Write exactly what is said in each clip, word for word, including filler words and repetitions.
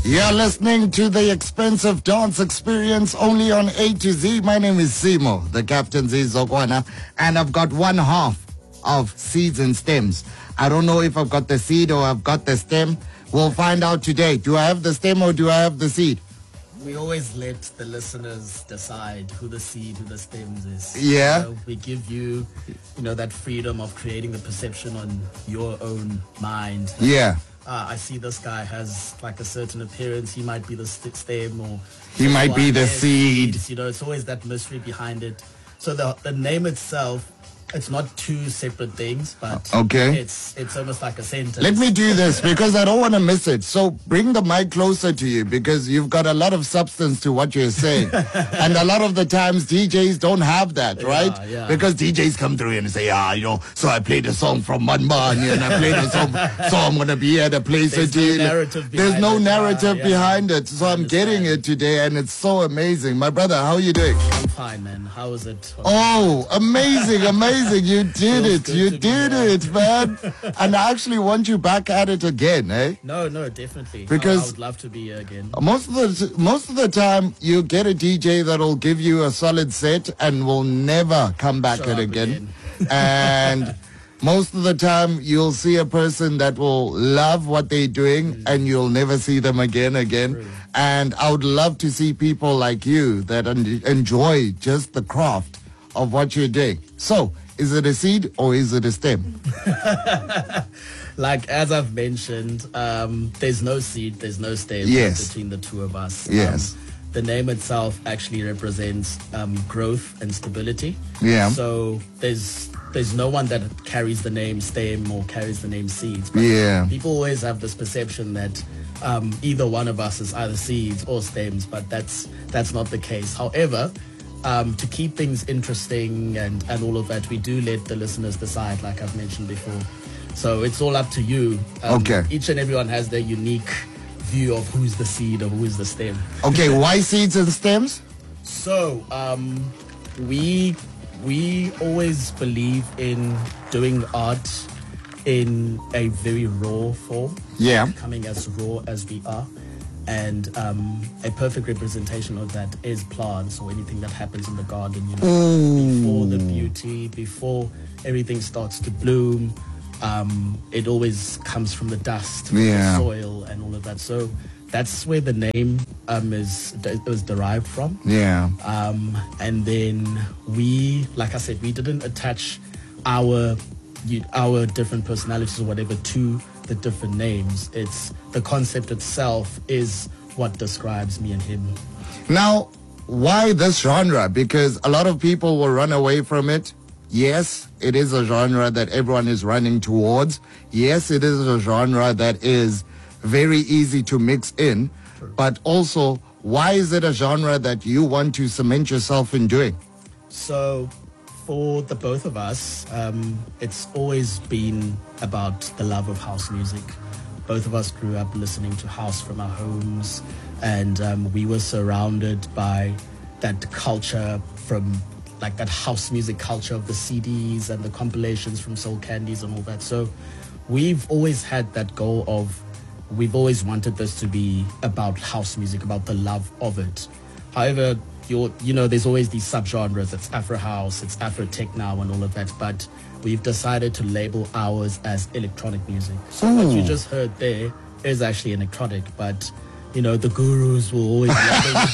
You're listening to the Expensive Dance Experience only on A to Z. My name is Simo, the Captain Z Zokwana, and I've got one half of seeds and stems. I don't know if I've got the seed or I've got the stem. We'll find out today. Do I have the stem or do I have the seed? We always let the listeners decide who the seed, who the stems is. Yeah. You know, we give you, you know, that freedom of creating the perception on your own mind. Yeah. Uh, I see this guy has like a certain appearance. He might be the st- stem or... He might be the seed. Seeds, you know, it's always that mystery behind it. So the the name itself, it's not two separate things, but okay. it's it's almost like a sentence. Let me do this because I don't want to miss it. So bring the mic closer to you because you've got a lot of substance to what you're saying. And a lot of the times D Js don't have that, right? Yeah, yeah. Because D Js come through and say, ah, you know, so I played a song from Manbani and I played a song, so I'm going to be at a place. There's no narrative behind There's no it. narrative Ah, yeah. behind it. So I'm getting it today and it's so amazing. My brother, how are you doing? I'm fine, man. How is it? Oh, amazing, amazing. You did Feels it. good You to be did here. it, man. And I actually want you back at it again, eh? No, no, definitely. Because- I, I would love to be here again. Most of the most of the time, you get a D J that'll give you a solid set and will never come back Show at up again. And most of the time, you'll see a person that will love what they're doing, Mm. and you'll never see them again, again. Really? And I would love to see people like you that en- enjoy just the craft of what you're doing. So, is it a seed or is it a stem? Like, as I've mentioned, um, there's no seed, there's no stem Yes. between the two of us. Yes. Um, the name itself actually represents um, growth and stability. Yeah. So there's there's no one that carries the name stem or carries the name seeds. But Yeah. people always have this perception that um, either one of us is either seeds or stems, but that's that's not the case. However, um, to keep things interesting and, and all of that, we do let the listeners decide, like I've mentioned before. So it's all up to you. Um, Okay. Each and everyone has their unique view of who's the seed or who is the stem. Okay, why seeds and stems? So um, we we always believe in doing art in a very raw form. Yeah. Coming as raw as we are. And um, a perfect representation of that is plants or anything that happens in the garden, you know, before the beauty, before everything starts to bloom. Um, it always comes from the dust, from Yeah. the soil and all of that. So that's where the name um, is was derived from. Yeah. Um, and then we, like I said, we didn't attach our you, our different personalities or whatever to the different names. It's the concept itself is what describes me and him. Now, why this genre? Because a lot of people will run away from it. Yes, it is a genre that everyone is running towards. Yes, it is a genre that is very easy to mix in. But also, why is it a genre that you want to cement yourself in doing? So for the both of us, um, it's always been about the love of house music. Both of us grew up listening to house from our homes, and um, we were surrounded by that culture from like that house music culture of the C Ds and the compilations from Soul Candies and all that. So we've always had that goal of, we've always wanted this to be about house music, about the love of it. However, you're, you know, there's always these subgenres. It's Afro house, it's Afro tech now and all of that. But we've decided to label ours as electronic music. So what you just heard there is actually electronic, but you know, the gurus will always label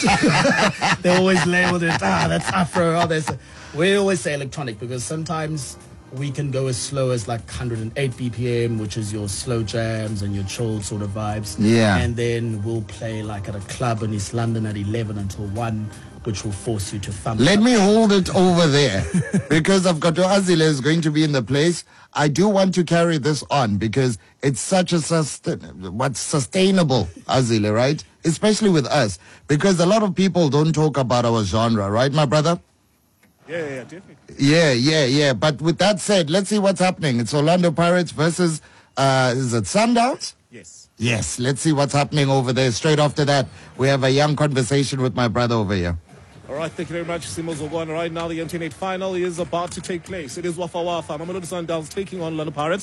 it. They always labeled it, ah, that's Afro. Oh, that's, we always say electronic because sometimes we can go as slow as like one hundred eight B P M, which is your slow jams and your chilled sort of vibes. Yeah. And then we'll play like at a club in East London at eleven until one, which will force you to thumb. Let up. me hold it over there because I've got Azile is going to be in the place. I do want to carry this on because it's such a sustain, what's sustainable Azile, right? Especially with us, because a lot of people don't talk about our genre, right, my brother? Yeah, yeah, yeah, definitely. Yeah, yeah, yeah. But with that said, let's see what's happening. It's Orlando Pirates versus, uh, is it Sundowns? Yes. Yes, let's see what's happening over there. Straight after that, we have a young conversation with my brother over here. All right, thank you very much, Simo Zogwana. Right now, the M T N eight final is about to take place. It is Wafa Wafa. Mamelodi Sundowns taking on Orlando Pirates.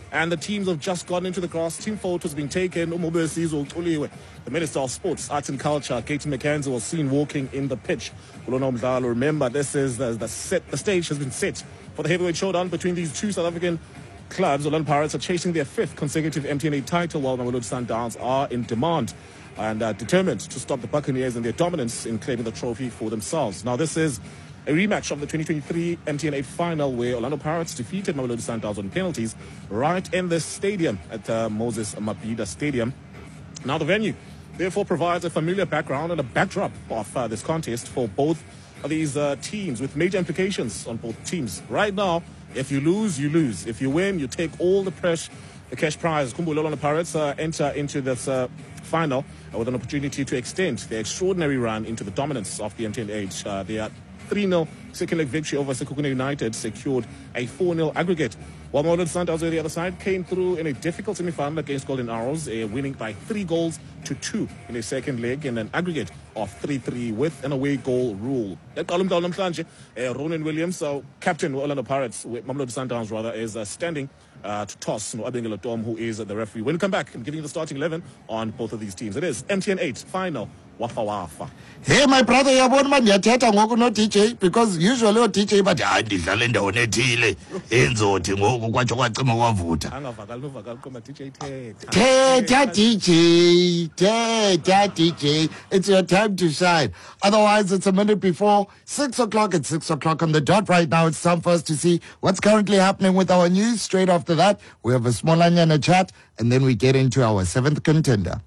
And the teams have just gotten into the grass. Team photos being taken. The Minister of Sports, Arts and Culture, Katie McKenzie, was seen walking in the pitch. Remember, this is the, the set. The stage has been set for the heavyweight showdown between these two South African clubs. Orlando Pirates are chasing their fifth consecutive M T N eight title, while Mamelodi Sundowns are in demand and uh, determined to stop the Buccaneers in their dominance in claiming the trophy for themselves. Now, this is a rematch of the twenty twenty-three M T N eight final, where Orlando Pirates defeated Mamelodi Sundowns on penalties right in the stadium at uh, Moses Mabhida Stadium. Now, the venue therefore provides a familiar background and a backdrop of uh, this contest for both of these uh, teams, with major implications on both teams. Right now, if you lose, you lose. If you win, you take all the pressure, the cash prize. Kumbulo Orlando Pirates uh, enter into this uh, final uh, with an opportunity to extend their extraordinary run into the dominance of the M T N eight. Uh, they are three nil second leg victory over Sekhukhune United, secured a four nil aggregate. While Mamelodi Sundowns on the other side came through in a difficult semi-final against Golden Arrows, uh, winning by three goals to two in a second leg in an aggregate of three three with an away goal rule. Uh, Ronan Williams, uh, captain of Orlando Pirates, Mamelodi Sundowns rather, is uh, standing uh, to toss no, Abengelo Tom, who is uh, the referee. When we come back, I'm giving you the starting eleven on both of these teams. It is M T N eight final. Wafa wafa. Hey, my brother, yabona manje yathetha ngoku no D J, because usually o D J bathi hayi ndidlala endaweni ethile enzothi ngoku kwatsho kwacima kwavutha. Angavakali novakali koma D J thetha. Thetha D J, thetha D J. It's your time to shine. Otherwise, it's a minute before six o'clock. It's six o'clock on the dot right now. It's time for us to see what's currently happening with our news. Straight after that, we have a small onion, a chat, and then we get into our seventh contender.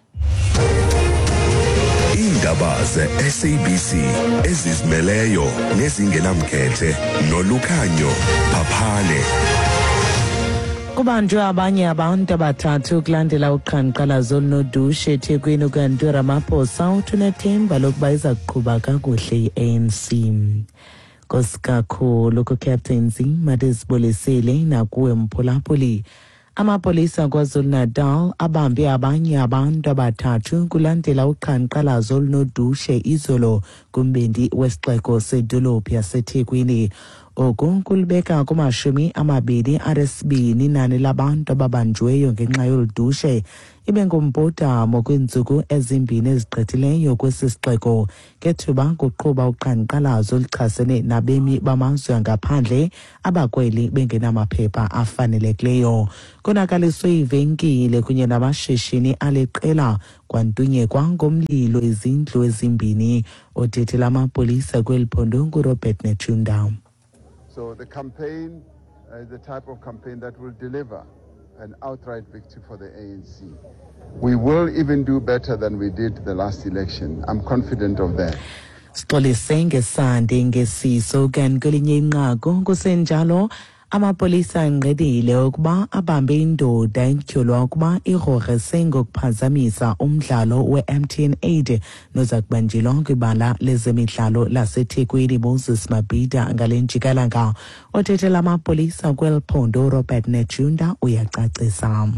Indaba ze-S A B C ezizimeleyo nezingenamkhethe nolukhanyo Phaphane. Kubanjwe abanye abantu abathathu kulandela uqhankqalazo olunodushe eThekwini ukanti Ramaphosa uthunethemba lokuba iza kuqhuba kakuhle i-A N C. Nkosikakhulu ku-Captain Zima Madisibolisile nakuwe Mphulaphuli. Amapolisa KwaZulu-Natal abambe abanye abantu abathathu kulandela uqhankqalazo olunodushe izolo kumbindi wesixeko sedolophu yaseThekwini. Oku kulibeka kumashumi amabini anesibini inani labantu ababanjweyo ngenxa yoludushe ibe ngumbhodamo kwiintsuku ezimbini ezigqithileyo kwesi sixeko kethuba kuqhuba uqhankqalazo oluchasene nabemi bamazwe angaphandle abakweli bengenamaphepha afanelekileyo. Konakaliswe ivenkile kunye namashishini aliqela kwantunyekwa ngomlilo izindlu ezimbini. Othethe lamapolisa kweli phondo nguRobert Nechunda. So the campaign uh, is the type of campaign that will deliver an outright victory for the A N C. We will even do better than we did the last election. I'm confident of that. Sixolise ngesandi ngesiso kan kwelinye inqaku kusenjalo amapolisa anqedile ukuba abambe indoda entyholwa ukuba irogrese ngokuphazamisa umdlalo we-M T N eight noza kubanjelwa kwibala lezemidlalo laseThekwini Moses Mabhida ngale njikalanga. Othethe lamapolisa kweli phondo Robert Nechunda uyacacisa.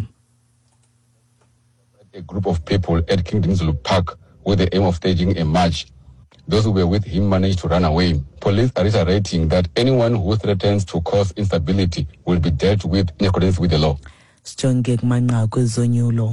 A group of people at Kingdom Zulu Park with the aim of staging a march. Those who were with him managed to run away. Police are reiterating that anyone who threatens to cause instability will be dealt with in accordance with the law. Sijonge kumanqaku ezonyulo.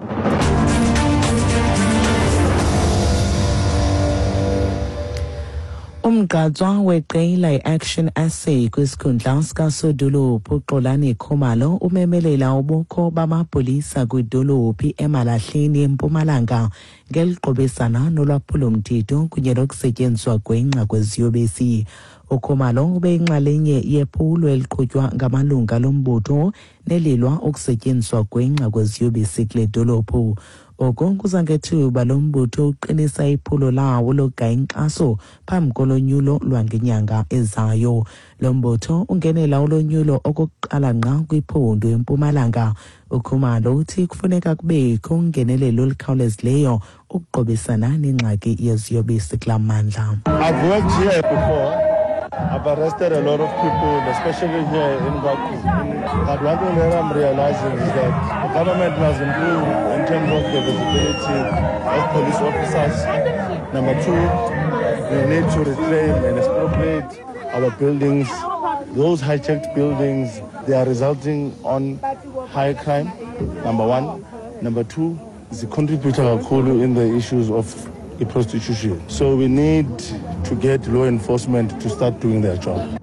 Umgqatswa weqela i-Action S A kwisikhundla sikasodolophu uXolani Khumalo umemelela ubukho bamapolisa kwidolophu eMalahleni eMpumalanga ngeliqobisana nolwaphulomthetho kunye nokusetyenziswa gwenxa kweziyobisi. uKhumalo ubeyinxalenye yephulo eliqhutywa ngamalunga lombutho nelilwa ukusetyenziswa gwenxa kweziyobisi kule dolophu. Oku kuzangethuba lombutho uqinisa iphulo lawo lokugaya inkxaso phambi kolonyulo lwangenyanga ezayo. Lombutho ungenela ulonyulo okokuqala ngqa kwiphondo eMpumalanga. uKhumalo uthi kufuneka kubekho ungenelelo olukhawulezileyo ukuqobisana nengxaki yeziyobisi kula mandla. I've worked here before. I've arrested a lot of people, especially here in Gwaku. But one thing that I'm realizing is that the government must improve in terms of the visibility of police officers. Number two, we need to reclaim and expropriate our buildings those hijacked buildings, they are resulting on high crime, number one. Number two, is a contributor in the issues of the prostitution. So we need to get law enforcement to start doing their job.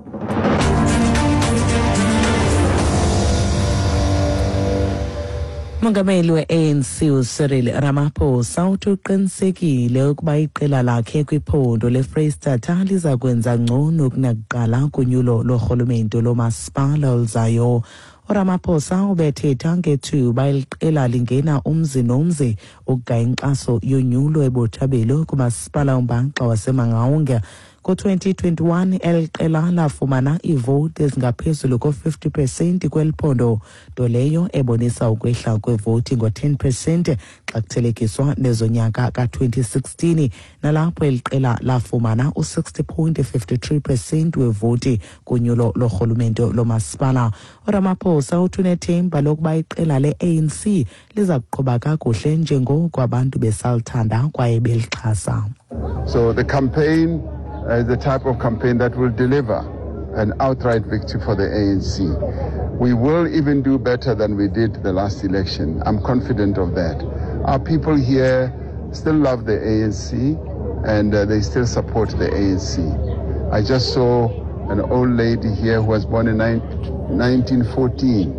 Mongameli we-A N C uCyril Ramaphosa uthi uqinisekile ukuba iqela lakhe kwiphondo leFreystata liza kwenza ngcono kunakuqala kunyulo lorhulumente lomasipala oluzayo. uRamaphosa ubethetha ngethuba iliqela lingena umzi nomzi ukugaya inkxaso yonyulo ebothabelo kumasipala uMbaxa waseMangaunga. Ko-twenty twenty-one eliqela lafumana iivoti ezingaphezulu ko-fifty percent kweli phondo, nto leyo ebonisa ukwehla kwevoti ngo-ten percent xa kuthelekiswa nezonyaka ka-twenty sixteen, nalapho eliqela lafumana u-sixty point five three percent wevoti kunyulo lorhulumente lomasipala. uRamaphosa uthi unethemba lokuba iqela le-A N C liza kuqhuba kakuhle njengoko abantu besalithanda kwaye belixhasa. So the campaign is the type of campaign that will deliver an outright victory for the A N C. We will even do better than we did the last election. I'm confident of that. Our people here still love the A N C and uh, they still support the A N C. I just saw an old lady here who was born in nineteen fourteen.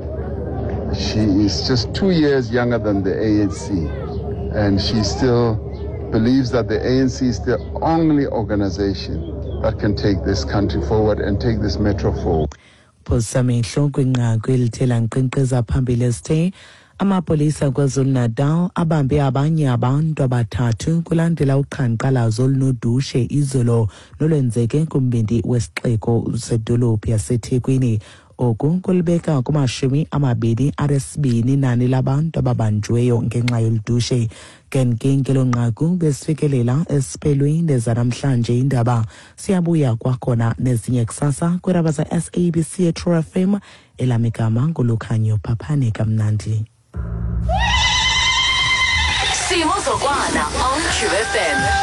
She is just two years younger than the A N C, and she still believes that the A N C is the only organization that can take this country forward and take this metro forward. Phosamehlo kwinqaku elithela nkqenkqeza phambili esithe amapolisa KwaZulu-Natal abambe abanye abantu abathathu kulandela uqhankqalazo olunodushe izolo nolwenzeke kumbindi wesixeko sedolophu yaseThekwini. Oku kulibeka kumashumi amabini aresibini nani labantu ababanjweyo ngenxa yoludushe. Kenkinke lonqaku besifikelela esiphelweni zanamhlanje indaba siyabuya kwakhona nezinye kusasa kwiraba za-S A B C eTrue F M elamigama ngolukhanyo Phaphane Kamnandi. Simo Zokwana on True F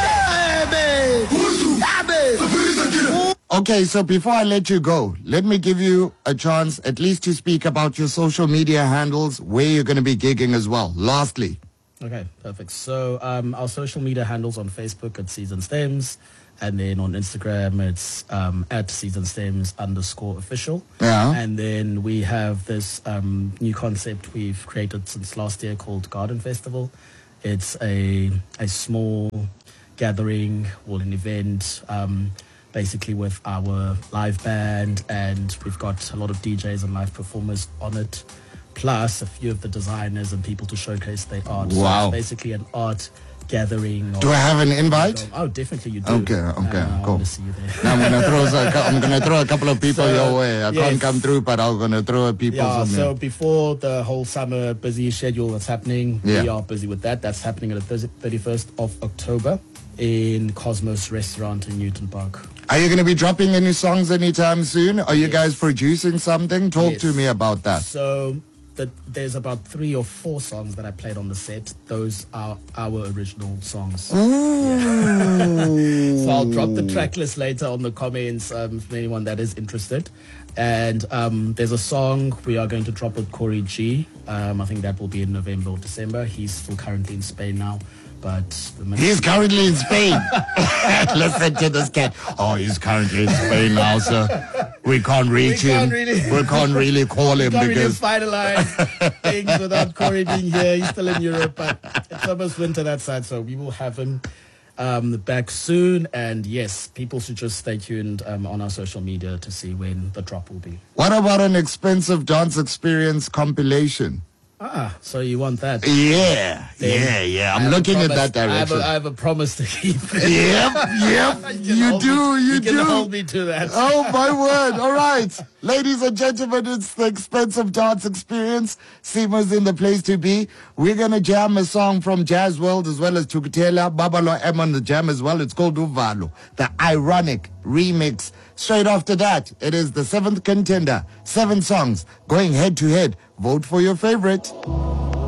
M. Okay, so before I let you go, let me give you a chance at least to speak about your social media handles, where you're going to be gigging as well. Lastly. Okay, perfect. So um, our social media handles on Facebook at Season Stems, and then on Instagram it's um, at Season Stems underscore official. Yeah. And then we have this um, new concept we've created since last year called Garden Festival. It's a a small gathering or an event, um, basically with our live band, and we've got a lot of D Js and live performers on it, plus a few of the designers and people to showcase their art. Wow. So it's basically an art gathering. Do I have an invite? Oh, definitely you do. Okay, okay, uh, cool. I want to see you there. Now I'm gonna throw a, I'm gonna throw a couple of people So, your way. I yes. can't come through, but I'm gonna throw a people Yeah, from so here. before the whole summer busy schedule that's happening, Yeah. we are busy with that. That's happening on the thirty-first of October in Cosmos Restaurant in Newton Park. Are you gonna be dropping any songs anytime soon? Are you Yes. guys producing something? Talk Yes. to me about that. So the, there's about three or four songs that I played on the set. Those are our original songs. Ooh. So I'll drop the track list later on the comments um, for anyone that is interested. And um, there's a song we are going to drop with Corey G. Um, I think that will be in November or December. He's still currently in Spain now. But the minute- He's currently in Spain. Listen to this cat. Oh, he's currently in Spain now, so we can't reach We him. can't really- we can't really call him can't really because finalize things without Corey being here. He's still in Europe, but it's almost winter that side, so we will have him um, back soon. And yes, people should just stay tuned um, on our social media to see when the drop will be. what about an expensive dance experience compilation? Ah, so you want that? Yeah, Then yeah, yeah. I I'm have a looking at promise- that I have, direction. a, I have a promise to keep. Yep, yep. can You hold do, me- you you can do. hold me to that. Oh, my word. All right. Ladies and gentlemen, it's the expensive dance experience. Simo's in the place to be. We're going to jam a song from Jazz World as well as Tukutela. Babalo M on the jam as well. It's called Uvalo, the ironic remix. Straight after that, it is the seventh contender. Seven songs going head to head. Vote for your favorite.